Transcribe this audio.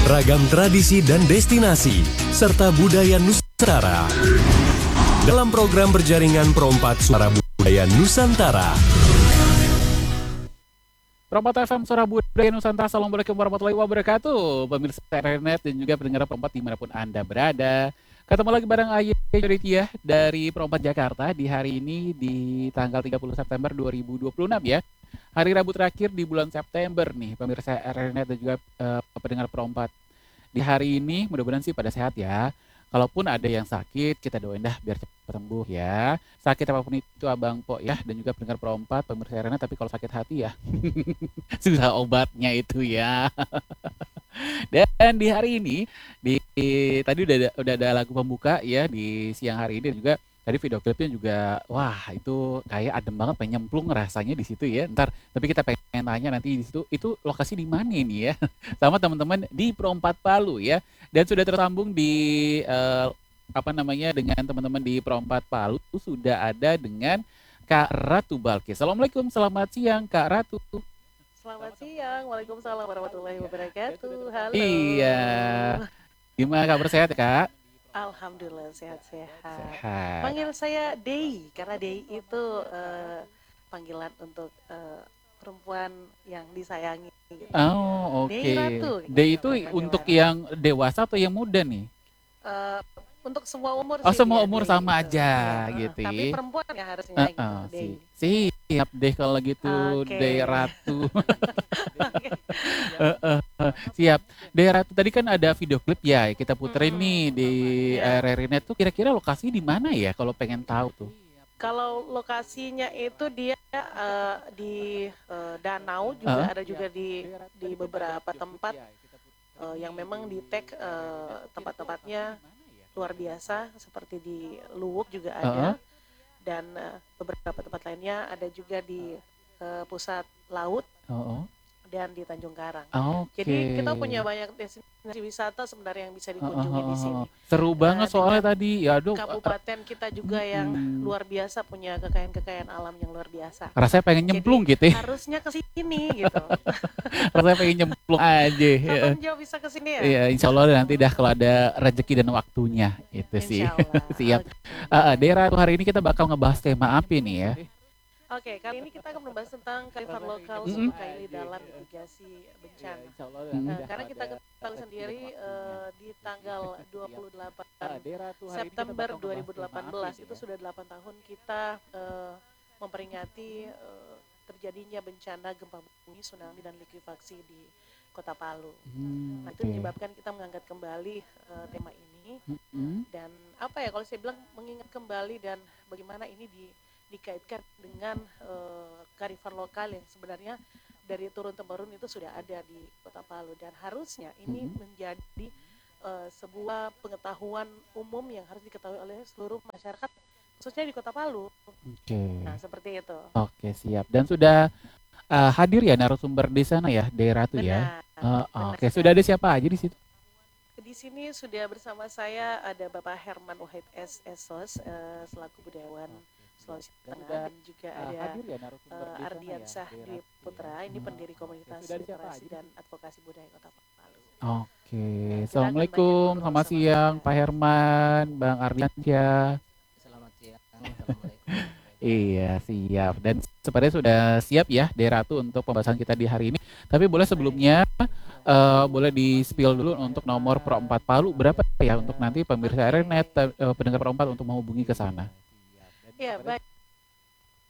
Ragam tradisi dan destinasi, serta budaya Nusantara. Dalam program berjaringan Perompak Suara Budaya Nusantara. Perompak FM Suara Budaya Nusantara. Assalamualaikum warahmatullahi wabarakatuh. Pemirsa internet dan juga pendengar Perompak dimanapun Anda berada. Ketemu lagi bareng Aye Juritia dari Perompak Jakarta di hari ini di tanggal 30 September 2026 ya. Hari Rabu terakhir di bulan September nih pemirsa internet dan juga pendengar Perompak. Di hari ini mudah-mudahan sih pada sehat ya. Kalaupun ada yang sakit, kita doain dah biar cepat sembuh ya. Sakit apapun itu Abang Po ya, dan juga pendengar Perompak, pemirsa Arena, tapi kalau sakit hati ya, susah obatnya itu ya. Dan di hari ini, tadi udah ada lagu pembuka ya di siang hari ini, dan juga tadi video klipnya juga, wah itu kayak adem banget, pengen nyemplung rasanya di situ ya. Ntar, tapi kita pengen tanya nanti di situ, itu lokasi di mana ini ya? Sama teman-teman di Perompak Palu ya. Dan sudah tersambung di dengan teman-teman di Perompak Palu sudah ada dengan Kak Ratu Balkis. Assalamualaikum, selamat siang Kak Ratu. Selamat siang, waalaikumsalam warahmatullahi wabarakatuh. Halo. Iya, gimana kabar, sehat Kak? Alhamdulillah sehat-sehat. Sehat. Panggil saya Dei karena Dei itu panggilan untuk perempuan yang disayangi. Gitu. Oh, oke. Dei Ratu. Dei itu untuk yang dewasa atau yang muda nih? Untuk semua umur Oh, sih. semua dia umur Dei sama gitu. aja gitu Tapi ya. perempuan ya harusnya gitu, Dei. Siap deh kalau gitu, Oke. Dei Ratu. Siap. Dei Ratu, tadi kan ada video klip ya kita puterin nih di RRNet tuh, kira-kira lokasi di mana ya kalau pengen tahu tuh? Kalau lokasinya itu dia di danau juga ada juga di beberapa tempat yang memang di tag tempat-tempatnya luar biasa seperti di Luwuk juga ada dan beberapa tempat lainnya ada juga di pusat laut dan di Tanjung Karang. Oke. Jadi kita punya banyak destinasi wisata sebenarnya yang bisa dikunjungi di sini. Seru banget soalnya tadi ya, aduh. Kabupaten kita juga yang luar biasa, punya kekayaan alam yang luar biasa. Rasanya pengen nyemplung gitu ya. Harusnya ke sini gitu. Rasanya pengen nyemplung aja. Kapan jauh bisa ke sini ya? Iya, insya Allah nanti dah kalau ada rezeki dan waktunya itu sih. Siap. Dera, hari ini kita bakal ngebahas tema apa nih ya? Oke, kali ini kita akan membahas tentang kearifan lokal suku Kaili dalam mitigasi bencana. Karena kita ketahui sendiri di tanggal 28 September 2018 itu sudah 8 tahun kita memperingati terjadinya bencana gempa bumi, tsunami dan likuifaksi di Kota Palu. Nah, itu menyebabkan kita mengangkat kembali tema ini dan apa ya kalau saya bilang mengingat kembali dan bagaimana ini dikaitkan dengan kearifan lokal yang sebenarnya dari turun-temurun itu sudah ada di Kota Palu dan harusnya ini menjadi sebuah pengetahuan umum yang harus diketahui oleh seluruh masyarakat khususnya di Kota Palu. Nah, seperti itu. Oke, siap. Dan sudah hadir ya narasumber di sana ya, Daerah tuh ya. Oke, sudah ada siapa aja di situ? Di sini sudah bersama saya ada Bapak Herman Wahid SSOS selaku budayawan Sulawesi Tengah dan juga ada Ardiansah Dwi Putra, ini pendiri komunitas literasi dan advokasi budaya Kota Palu. Oke, Assalamualaikum, selamat siang Pak Herman, Bang Ardiansah. Selamat siang, Assalamualaikum. Iya, siap. Dan sepertinya sudah siap ya Deratu untuk pembahasan kita di hari ini. Tapi boleh sebelumnya boleh di-spill dulu untuk nomor Perompak Palu berapa ya untuk nanti pemirsa RNet pendengar Perompak untuk menghubungi ke sana. Ya, baik.